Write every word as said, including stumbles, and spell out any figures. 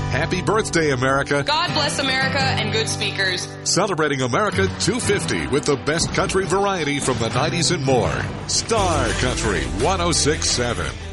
Happy birthday, America. God bless America and good speakers. Celebrating America two fifty with the best country variety from the nineties and more. Star Country one oh six point seven.